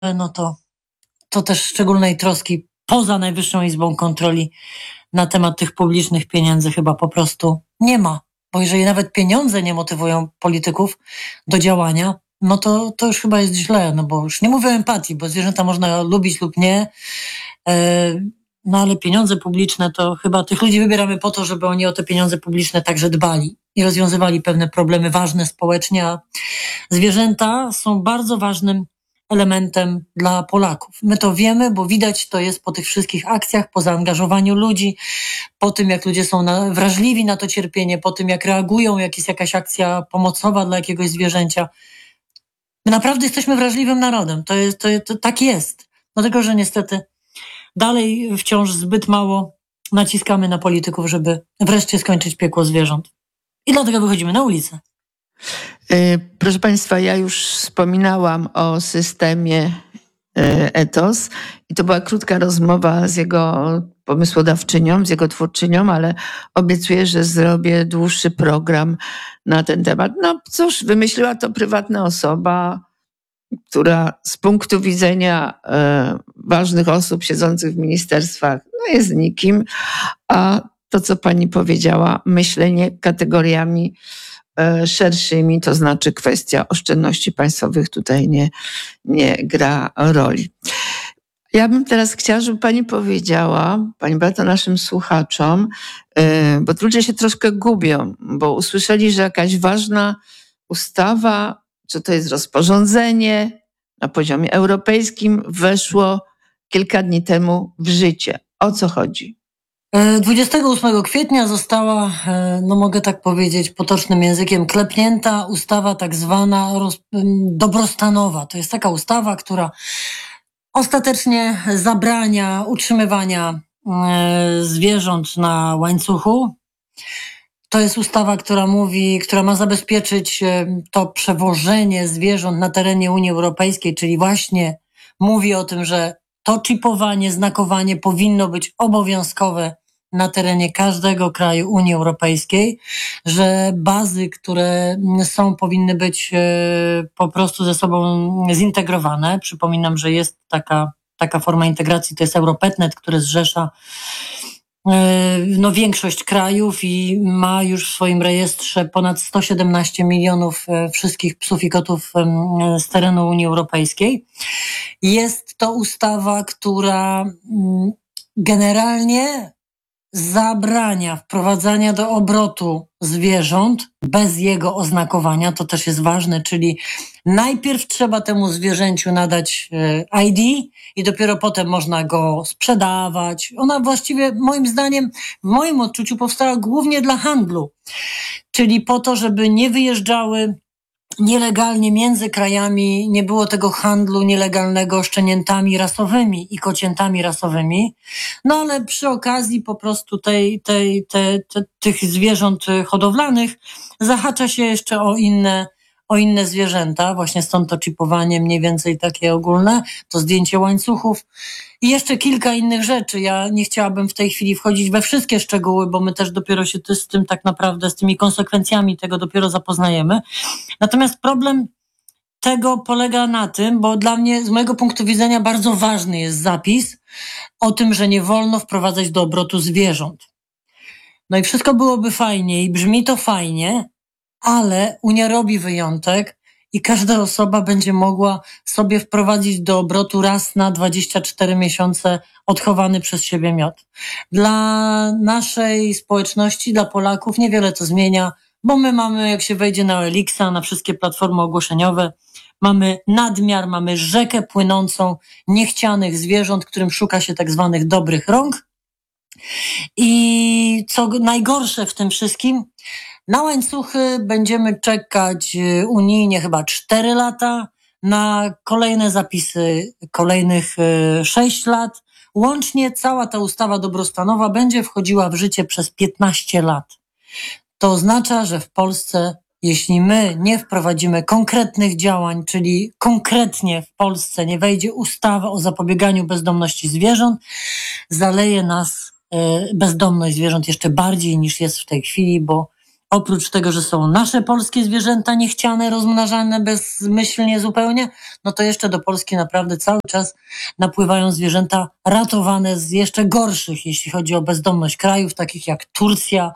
no to też szczególnej troski poza Najwyższą Izbą Kontroli na temat tych publicznych pieniędzy chyba po prostu nie ma. Bo jeżeli nawet pieniądze nie motywują polityków do działania, no to już chyba jest źle, no bo już nie mówię o empatii, bo zwierzęta można lubić lub nie, no ale pieniądze publiczne to chyba tych ludzi wybieramy po to, żeby oni o te pieniądze publiczne także dbali i rozwiązywali pewne problemy ważne społecznie, a zwierzęta są bardzo ważnym elementem dla Polaków. My to wiemy, bo widać to jest po tych wszystkich akcjach, po zaangażowaniu ludzi, po tym jak ludzie są wrażliwi na to cierpienie, po tym jak reagują, jak jest jakaś akcja pomocowa dla jakiegoś zwierzęcia. My naprawdę jesteśmy wrażliwym narodem. To tak jest. Dlatego, że niestety dalej wciąż zbyt mało naciskamy na polityków, żeby wreszcie skończyć piekło zwierząt. I dlatego wychodzimy na ulicę. Proszę Państwa, ja już wspominałam o systemie Ethos i to była krótka rozmowa z jego pomysłodawczynią, z jego twórczynią, ale obiecuję, że zrobię dłuższy program na ten temat. No cóż, wymyśliła to prywatna osoba, która z punktu widzenia ważnych osób siedzących w ministerstwach no jest nikim, a to, co pani powiedziała, myślenie kategoriami szerszymi, to znaczy kwestia oszczędności państwowych tutaj nie gra roli. Ja bym teraz chciała, żeby pani powiedziała, pani Beato, naszym słuchaczom, bo ludzie się troszkę gubią, bo usłyszeli, że jakaś ważna ustawa, czy to jest rozporządzenie na poziomie europejskim, weszło kilka dni temu w życie. O co chodzi? 28 kwietnia została, no mogę tak powiedzieć potocznym językiem, klepnięta ustawa tak zwana dobrostanowa. To jest taka ustawa, która ostatecznie zabrania utrzymywania zwierząt na łańcuchu. To jest ustawa, która ma zabezpieczyć to przewożenie zwierząt na terenie Unii Europejskiej, czyli właśnie mówi o tym, że to czipowanie, znakowanie powinno być obowiązkowe na terenie każdego kraju Unii Europejskiej, że bazy, które są, powinny być po prostu ze sobą zintegrowane. Przypominam, że jest taka forma integracji, to jest Europetnet, który zrzesza większość krajów i ma już w swoim rejestrze ponad 117 milionów wszystkich psów i kotów z terenu Unii Europejskiej. Jest to ustawa, która generalnie zabrania wprowadzania do obrotu zwierząt bez jego oznakowania, to też jest ważne, czyli najpierw trzeba temu zwierzęciu nadać ID i dopiero potem można go sprzedawać. Ona właściwie moim zdaniem, w moim odczuciu powstała głównie dla handlu, czyli po to, żeby nie wyjeżdżały nielegalnie między krajami, nie było tego handlu nielegalnego szczeniętami rasowymi i kociętami rasowymi. No ale przy okazji po prostu tych zwierząt hodowlanych zahacza się jeszcze o inne zwierzęta. Właśnie stąd to czipowanie mniej więcej takie ogólne, to zdjęcie łańcuchów i jeszcze kilka innych rzeczy. Ja nie chciałabym w tej chwili wchodzić we wszystkie szczegóły, bo my też dopiero się z tym tak naprawdę, z tymi konsekwencjami tego dopiero zapoznajemy. Natomiast problem tego polega na tym, bo dla mnie, z mojego punktu widzenia, bardzo ważny jest zapis o tym, że nie wolno wprowadzać do obrotu zwierząt. No i wszystko byłoby fajnie i brzmi to fajnie, ale Unia robi wyjątek i każda osoba będzie mogła sobie wprowadzić do obrotu raz na 24 miesiące odchowany przez siebie miod. Dla naszej społeczności, dla Polaków niewiele to zmienia, bo my mamy, jak się wejdzie na OLX, na wszystkie platformy ogłoszeniowe, mamy nadmiar, mamy rzekę płynącą niechcianych zwierząt, którym szuka się tak zwanych dobrych rąk. I co najgorsze w tym wszystkim, na łańcuchy będziemy czekać unijnie chyba 4 lata, na kolejne zapisy kolejnych 6 lat. Łącznie cała ta ustawa dobrostanowa będzie wchodziła w życie przez 15 lat. To oznacza, że w Polsce, jeśli my nie wprowadzimy konkretnych działań, czyli konkretnie w Polsce nie wejdzie ustawa o zapobieganiu bezdomności zwierząt, zaleje nas bezdomność zwierząt jeszcze bardziej niż jest w tej chwili, bo Oprócz tego, że są nasze polskie zwierzęta niechciane, rozmnażane bezmyślnie zupełnie, no to jeszcze do Polski naprawdę cały czas napływają zwierzęta ratowane z jeszcze gorszych, jeśli chodzi o bezdomność krajów, takich jak Turcja,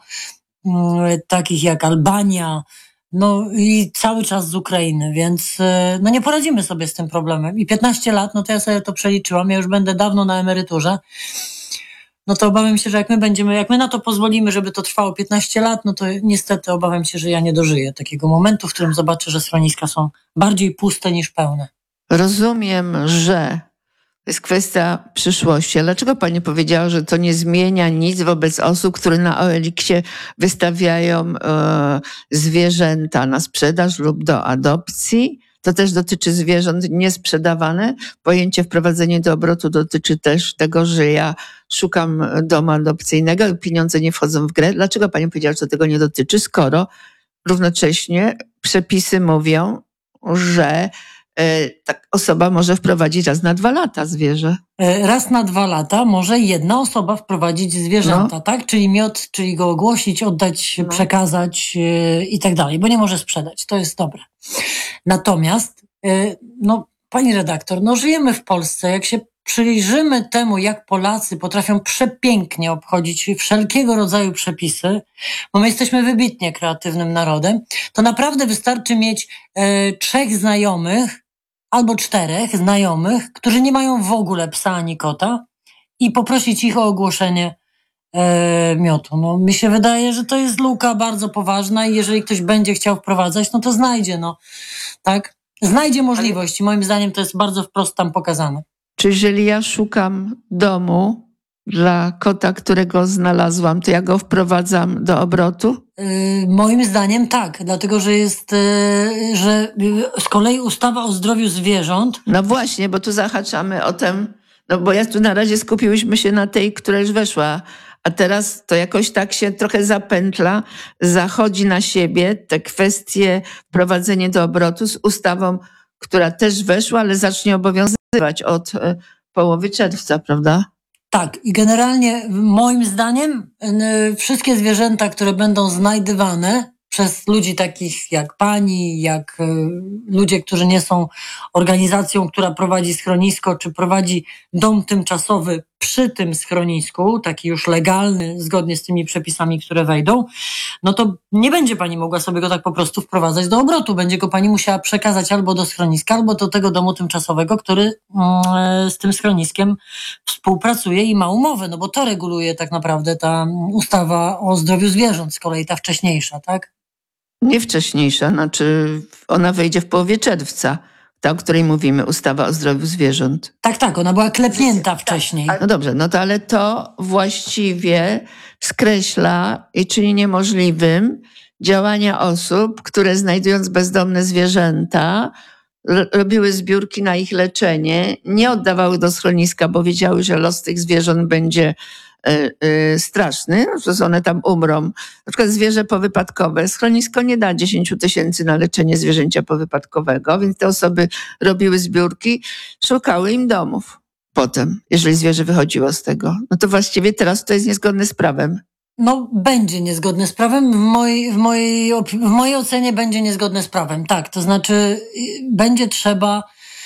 takich jak Albania, no i cały czas z Ukrainy, więc no nie poradzimy sobie z tym problemem. I 15 lat, no to ja sobie to przeliczyłam, ja już będę dawno na emeryturze, no to obawiam się, że jak my na to pozwolimy, żeby to trwało 15 lat, no to niestety obawiam się, że ja nie dożyję takiego momentu, w którym zobaczę, że schroniska są bardziej puste niż pełne. Rozumiem, że to jest kwestia przyszłości. A dlaczego pani powiedziała, że to nie zmienia nic wobec osób, które na OLX-ie wystawiają zwierzęta na sprzedaż lub do adopcji? To też dotyczy zwierząt niesprzedawane. Pojęcie wprowadzenie do obrotu dotyczy też tego, że ja szukam domu adopcyjnego i pieniądze nie wchodzą w grę. Dlaczego pani powiedziała, że to tego nie dotyczy, skoro równocześnie przepisy mówią, że tak osoba może wprowadzić raz na 2 lata zwierzę. Raz na 2 lata może jedna osoba wprowadzić zwierzęta, tak? Czyli go ogłosić, oddać, przekazać i tak dalej, bo nie może sprzedać. To jest dobre. Natomiast, no, pani redaktor, no żyjemy w Polsce. Jak się przyjrzymy temu, jak Polacy potrafią przepięknie obchodzić wszelkiego rodzaju przepisy, bo my jesteśmy wybitnie kreatywnym narodem, to naprawdę wystarczy mieć 3 znajomych albo 4 znajomych, którzy nie mają w ogóle psa ani kota i poprosić ich o ogłoszenie miotu. No, mi się wydaje, że to jest luka bardzo poważna i jeżeli ktoś będzie chciał wprowadzać, no to znajdzie, no, tak? Znajdzie możliwość i moim zdaniem to jest bardzo wprost tam pokazane. Czy jeżeli ja szukam domu dla kota, którego znalazłam, to ja go wprowadzam do obrotu? Moim zdaniem tak, dlatego że że z kolei ustawa o zdrowiu zwierząt. No właśnie, bo tu zahaczamy o tym, no bo ja tu na razie skupiłyśmy się na tej, która już weszła, a teraz to jakoś tak się trochę zapętla, zachodzi na siebie te kwestie wprowadzenie do obrotu z ustawą, która też weszła, ale zacznie obowiązywać od połowy czerwca, prawda? Tak, i generalnie moim zdaniem wszystkie zwierzęta, które będą znajdywane przez ludzi takich jak pani, jak ludzie, którzy nie są organizacją, która prowadzi schronisko, czy prowadzi dom tymczasowy przy tym schronisku, taki już legalny, zgodnie z tymi przepisami, które wejdą, no to nie będzie pani mogła sobie go tak po prostu wprowadzać do obrotu. Będzie go pani musiała przekazać albo do schroniska, albo do tego domu tymczasowego, który z tym schroniskiem współpracuje i ma umowę, no bo to reguluje tak naprawdę ta ustawa o zdrowiu zwierząt, z kolei ta wcześniejsza, tak? Nie wcześniejsza, znaczy ona wejdzie w połowie czerwca, ta, o której mówimy, ustawa o zdrowiu zwierząt. Tak, ona była klepnięta wcześniej. No dobrze, no to ale to właściwie skreśla i czyni niemożliwym działania osób, które znajdując bezdomne zwierzęta, robiły zbiórki na ich leczenie, nie oddawały do schroniska, bo wiedziały, że los tych zwierząt będzie straszny, że one tam umrą. Na przykład zwierzę powypadkowe. Schronisko nie da 10 000 na leczenie zwierzęcia powypadkowego, więc te osoby robiły zbiórki, szukały im domów. Potem, jeżeli zwierzę wychodziło z tego. No to właściwie teraz to jest niezgodne z prawem. No, będzie niezgodne z prawem. W mojej ocenie będzie niezgodne z prawem. Tak, to znaczy będzie trzeba.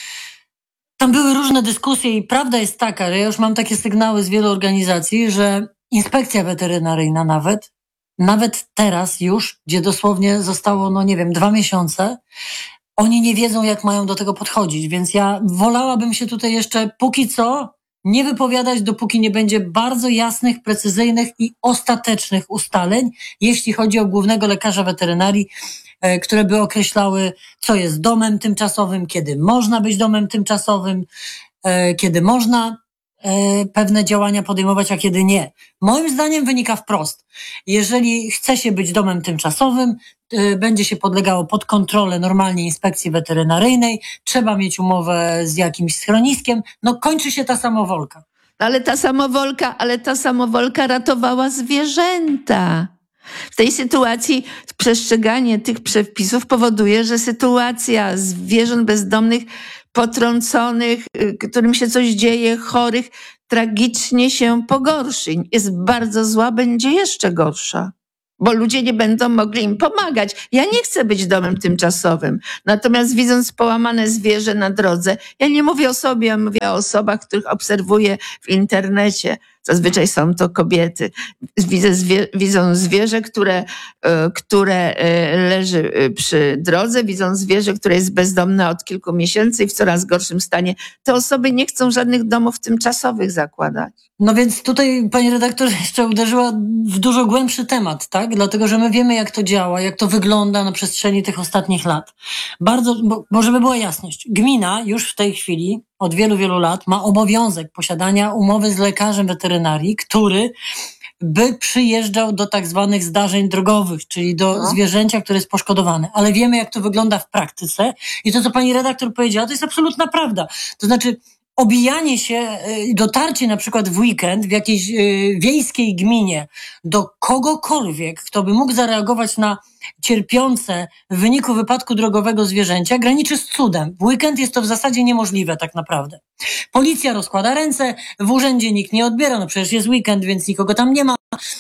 Tam były różne dyskusje i prawda jest taka, że ja już mam takie sygnały z wielu organizacji, że inspekcja weterynaryjna nawet teraz już, gdzie dosłownie zostało, 2 miesiące, oni nie wiedzą, jak mają do tego podchodzić, więc ja wolałabym się tutaj jeszcze póki co nie wypowiadać, dopóki nie będzie bardzo jasnych, precyzyjnych i ostatecznych ustaleń, jeśli chodzi o głównego lekarza weterynarii, które by określały, co jest domem tymczasowym, kiedy można być domem tymczasowym, kiedy można pewne działania podejmować, a kiedy nie. Moim zdaniem wynika wprost. Jeżeli chce się być domem tymczasowym, będzie się podlegało pod kontrolę normalnie inspekcji weterynaryjnej, trzeba mieć umowę z jakimś schroniskiem, kończy się ta samowolka. Ale ta samowolka ratowała zwierzęta. W tej sytuacji przestrzeganie tych przepisów powoduje, że sytuacja zwierząt bezdomnych, potrąconych, którym się coś dzieje, chorych, tragicznie się pogorszy. Jest bardzo zła, będzie jeszcze gorsza. bo ludzie nie będą mogli im pomagać. Ja nie chcę być domem tymczasowym. Natomiast widząc połamane zwierzę na drodze, ja nie mówię o sobie, ja mówię o osobach, których obserwuję w internecie. Zazwyczaj są to kobiety. Widzą zwierzę, które leży przy drodze, widzą zwierzę, które jest bezdomne od kilku miesięcy i w coraz gorszym stanie. Te osoby nie chcą żadnych domów tymczasowych zakładać. No więc tutaj pani redaktor jeszcze uderzyła w dużo głębszy temat, tak? Dlatego, że my wiemy, jak to działa, jak to wygląda na przestrzeni tych ostatnich lat. Bo żeby była jasność, gmina już w tej chwili od wielu, wielu lat ma obowiązek posiadania umowy z lekarzem weterynarii, który by przyjeżdżał do tak zwanych zdarzeń drogowych, czyli do zwierzęcia, które jest poszkodowane. Ale wiemy, jak to wygląda w praktyce i to, co pani redaktor powiedziała, to jest absolutna prawda. To znaczy obijanie się, dotarcie na przykład w weekend w jakiejś wiejskiej gminie do kogokolwiek, kto by mógł zareagować na cierpiące w wyniku wypadku drogowego zwierzęcia, graniczy z cudem. W weekend jest to w zasadzie niemożliwe tak naprawdę. Policja rozkłada ręce, w urzędzie nikt nie odbiera, no przecież jest weekend, więc nikogo tam nie ma.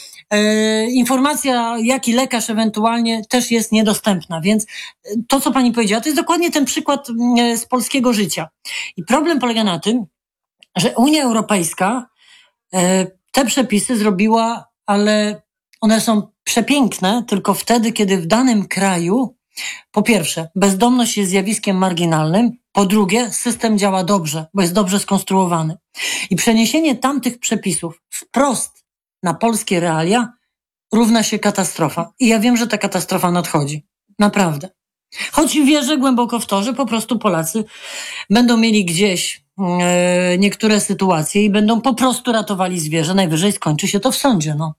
Informacja, jaki lekarz ewentualnie też jest niedostępna, więc to, co pani powiedziała, to jest dokładnie ten przykład z polskiego życia. I problem polega na tym, że Unia Europejska te przepisy zrobiła, ale one są przepiękne tylko wtedy, kiedy w danym kraju, po pierwsze, bezdomność jest zjawiskiem marginalnym, po drugie, system działa dobrze, bo jest dobrze skonstruowany. I przeniesienie tamtych przepisów wprost na polskie realia równa się katastrofa. I ja wiem, że ta katastrofa nadchodzi. Naprawdę. Choć wierzę głęboko w to, że po prostu Polacy będą mieli gdzieś niektóre sytuacje i będą po prostu ratowali zwierzę. Najwyżej skończy się to w sądzie, no.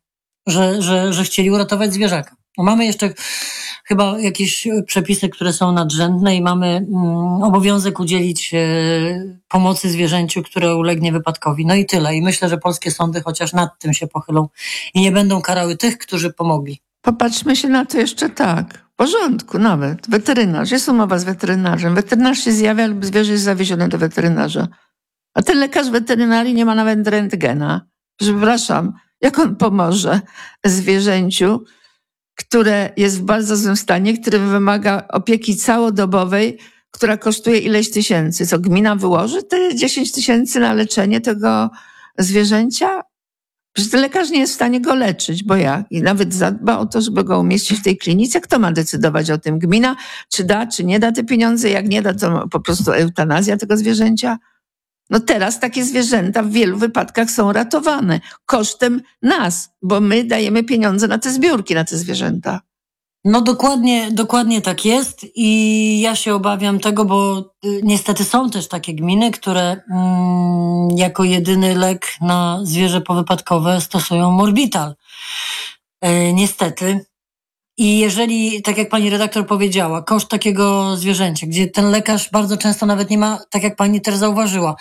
Że chcieli uratować zwierzaka. No mamy jeszcze chyba jakieś przepisy, które są nadrzędne i mamy obowiązek udzielić pomocy zwierzęciu, które ulegnie wypadkowi. No i tyle. I myślę, że polskie sądy chociaż nad tym się pochylą i nie będą karały tych, którzy pomogli. Popatrzmy się na to jeszcze tak. W porządku nawet. Weterynarz. Jest umowa z weterynarzem. Weterynarz się zjawia lub zwierzę jest zawiezione do weterynarza. A ten lekarz weterynarii nie ma nawet rentgena. Przepraszam, jak on pomoże zwierzęciu, które jest w bardzo złym stanie, które wymaga opieki całodobowej, która kosztuje ileś tysięcy. Co gmina wyłoży te 10 000 na leczenie tego zwierzęcia? Przecież ten lekarz nie jest w stanie go leczyć, bo jak? I nawet zadba o to, żeby go umieścić w tej klinice. Kto ma decydować o tym? Gmina? Czy da, czy nie da te pieniądze? Jak nie da, to po prostu eutanazja tego zwierzęcia? No teraz takie zwierzęta w wielu wypadkach są ratowane kosztem nas, bo my dajemy pieniądze na te zbiórki, na te zwierzęta. No dokładnie tak jest i ja się obawiam tego, bo niestety są też takie gminy, które jako jedyny lek na zwierzę powypadkowe stosują Morbital. Niestety. I jeżeli, tak jak pani redaktor powiedziała, koszt takiego zwierzęcia, gdzie ten lekarz bardzo często nawet nie ma, tak jak pani też zauważyła,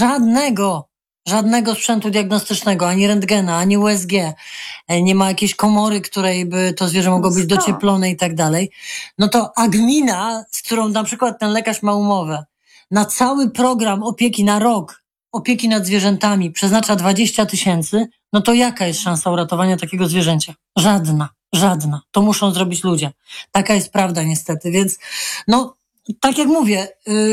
żadnego sprzętu diagnostycznego, ani rentgena, ani USG, nie ma jakiejś komory, której by to zwierzę mogło być docieplone i tak dalej, no to a gmina, z którą na przykład ten lekarz ma umowę, na cały program opieki na rok, opieki nad zwierzętami przeznacza 20 000, no to jaka jest szansa uratowania takiego zwierzęcia? Żadna. To muszą zrobić ludzie. Taka jest prawda niestety, więc no, tak jak mówię,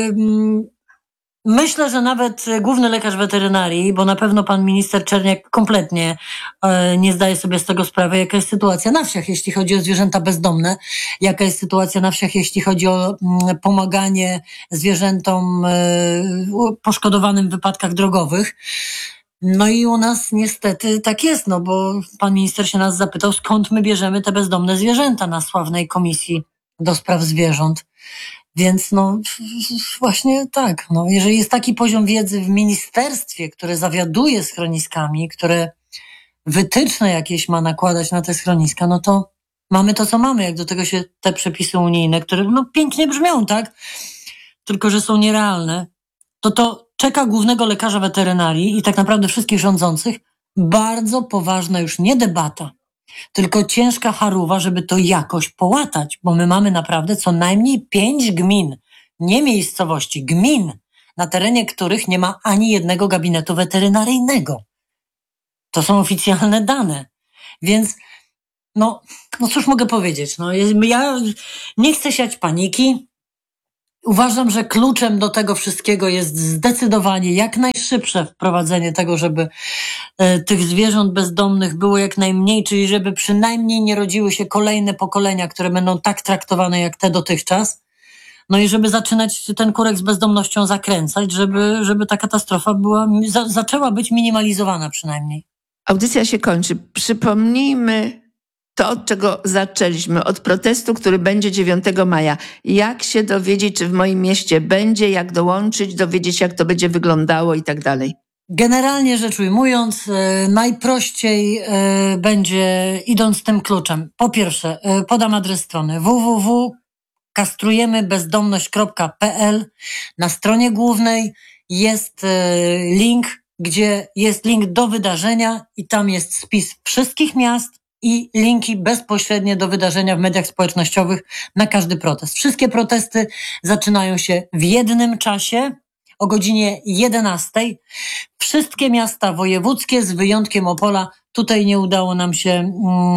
myślę, że nawet główny lekarz weterynarii, bo na pewno pan minister Czerniak kompletnie nie zdaje sobie z tego sprawy, jaka jest sytuacja na wsiach, jeśli chodzi o zwierzęta bezdomne, jaka jest sytuacja na wsiach, jeśli chodzi o pomaganie zwierzętom poszkodowanym w wypadkach drogowych. No i u nas niestety tak jest, no bo pan minister się nas zapytał, skąd my bierzemy te bezdomne zwierzęta na sławnej komisji do spraw zwierząt. Więc no właśnie tak, no jeżeli jest taki poziom wiedzy w ministerstwie, które zawiaduje schroniskami, które wytyczne jakieś ma nakładać na te schroniska, no to mamy to, co mamy, jak do tego się te przepisy unijne, które no pięknie brzmią, tak? Tylko że są nierealne, to czeka głównego lekarza weterynarii i tak naprawdę wszystkich rządzących bardzo poważna już nie debata, tylko ciężka charuwa, żeby to jakoś połatać, bo my mamy naprawdę co najmniej 5 gmin, nie miejscowości, gmin, na terenie których nie ma ani jednego gabinetu weterynaryjnego. To są oficjalne dane. Więc no cóż mogę powiedzieć? No, ja nie chcę siać paniki. Uważam, że kluczem do tego wszystkiego jest zdecydowanie jak najszybsze wprowadzenie tego, żeby tych zwierząt bezdomnych było jak najmniej, czyli żeby przynajmniej nie rodziły się kolejne pokolenia, które będą tak traktowane jak te dotychczas. No i żeby zaczynać ten kurek z bezdomnością zakręcać, żeby ta katastrofa zaczęła być minimalizowana przynajmniej. Audycja się kończy. Przypomnijmy to, od czego zaczęliśmy, od protestu, który będzie 9 maja. Jak się dowiedzieć, czy w moim mieście będzie, jak dołączyć, dowiedzieć, jak to będzie wyglądało i tak dalej? Generalnie rzecz ujmując, najprościej będzie idąc tym kluczem. Po pierwsze, podam adres strony www.kastrujemybezdomność.pl. Na stronie głównej jest link, gdzie jest link do wydarzenia i tam jest spis wszystkich miast i linki bezpośrednie do wydarzenia w mediach społecznościowych na każdy protest. Wszystkie protesty zaczynają się w jednym czasie, o godzinie 11. Wszystkie miasta wojewódzkie z wyjątkiem Opola. Tutaj nie udało nam się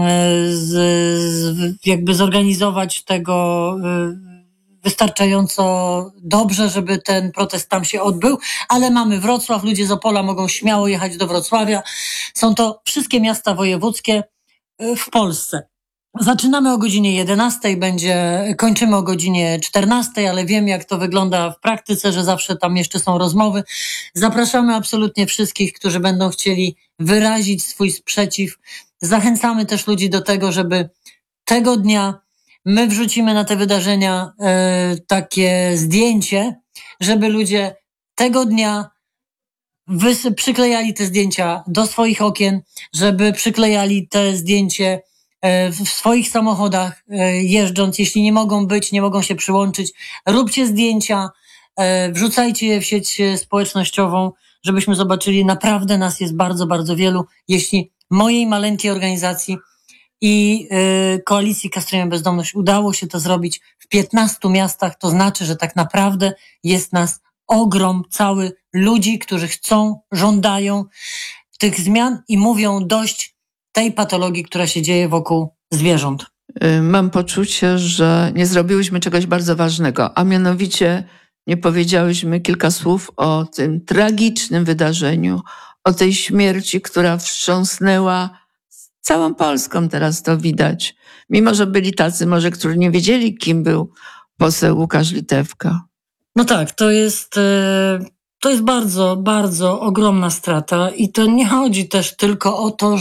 jakby zorganizować tego wystarczająco dobrze, żeby ten protest tam się odbył, ale mamy Wrocław, ludzie z Opola mogą śmiało jechać do Wrocławia. Są to wszystkie miasta wojewódzkie w Polsce. Zaczynamy o godzinie 11, kończymy o godzinie 14, ale wiem, jak to wygląda w praktyce, że zawsze tam jeszcze są rozmowy. Zapraszamy absolutnie wszystkich, którzy będą chcieli wyrazić swój sprzeciw. Zachęcamy też ludzi do tego, żeby tego dnia my wrzucimy na te wydarzenia takie zdjęcie, żeby ludzie tego dnia przyklejali te zdjęcia do swoich okien, żeby przyklejali te zdjęcie w swoich samochodach jeżdżąc. Jeśli nie mogą się przyłączyć, róbcie zdjęcia, wrzucajcie je w sieć społecznościową, żebyśmy zobaczyli, naprawdę nas jest bardzo, bardzo wielu. Jeśli mojej maleńkiej organizacji i Koalicji Kastrujemy Bezdomność udało się to zrobić w 15 miastach, to znaczy, że tak naprawdę jest nas ogrom cały ludzi, którzy chcą, żądają tych zmian i mówią dość tej patologii, która się dzieje wokół zwierząt. Mam poczucie, że nie zrobiłyśmy czegoś bardzo ważnego, a mianowicie nie powiedziałyśmy kilka słów o tym tragicznym wydarzeniu, o tej śmierci, która wstrząsnęła całą Polską, teraz to widać. Mimo że byli tacy może, którzy nie wiedzieli, kim był poseł Łukasz Litewka. No tak, to jest bardzo, bardzo ogromna strata i to nie chodzi też tylko o to,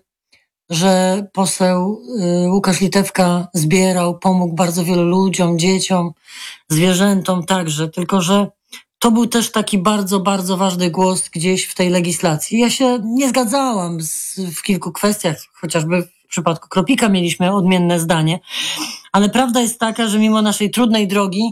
że poseł Łukasz Litewka pomógł bardzo wielu ludziom, dzieciom, zwierzętom także, tylko że to był też taki bardzo, bardzo ważny głos gdzieś w tej legislacji. Ja się nie zgadzałam w kilku kwestiach, chociażby w przypadku Kropika mieliśmy odmienne zdanie, ale prawda jest taka, że mimo naszej trudnej drogi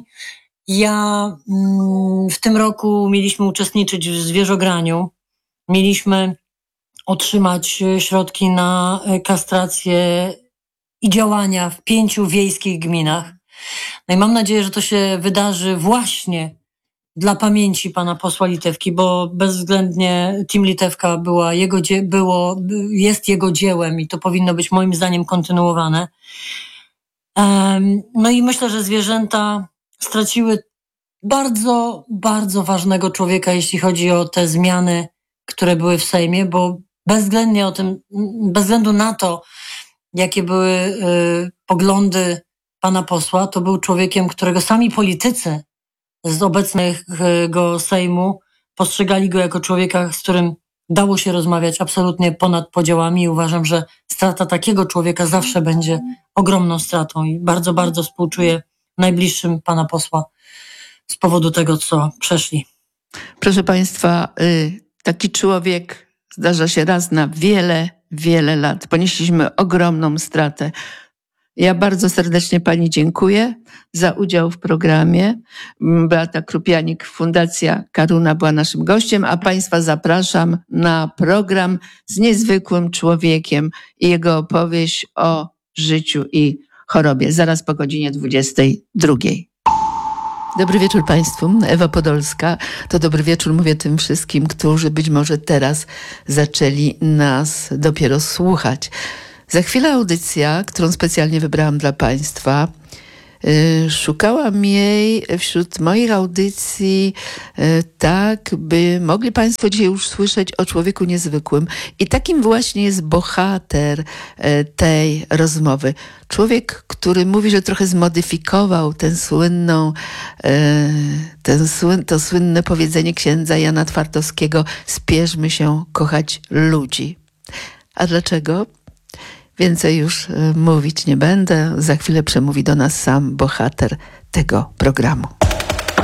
w tym roku mieliśmy uczestniczyć w zwierzograniu, mieliśmy otrzymać środki na kastrację i działania w 5 wiejskich gminach. No i mam nadzieję, że to się wydarzy właśnie dla pamięci pana posła Litewki, bo bezwzględnie Team Litewka jest jego dziełem i to powinno być moim zdaniem kontynuowane. No i myślę, że zwierzęta straciły bardzo, bardzo ważnego człowieka, jeśli chodzi o te zmiany, które były w Sejmie, bo bez względu na to, jakie były poglądy pana posła, to był człowiekiem, którego sami politycy z obecnego Sejmu postrzegali go jako człowieka, z którym dało się rozmawiać absolutnie ponad podziałami i uważam, że strata takiego człowieka zawsze będzie ogromną stratą i bardzo, bardzo współczuję najbliższym pana posła z powodu tego, co przeszli. Proszę państwa, taki człowiek zdarza się raz na wiele, wiele lat. Ponieśliśmy ogromną stratę. Ja bardzo serdecznie pani dziękuję za udział w programie. Beata Krupianik, Fundacja Karuna była naszym gościem, a państwa zapraszam na program z niezwykłym człowiekiem i jego opowieść o życiu i chorobie. Zaraz po godzinie 22. Dobry wieczór państwu. Ewa Podolska. To dobry wieczór mówię tym wszystkim, którzy być może teraz zaczęli nas dopiero słuchać. Za chwilę audycja, którą specjalnie wybrałam dla Państwa. Szukałam jej wśród moich audycji tak, by mogli Państwo dzisiaj już słyszeć o człowieku niezwykłym. I takim właśnie jest bohater tej rozmowy. Człowiek, który mówi, że trochę zmodyfikował to słynne powiedzenie księdza Jana Twardowskiego: spieszmy się kochać ludzi. A dlaczego? Więcej już mówić nie będę. Za chwilę przemówi do nas sam bohater tego programu.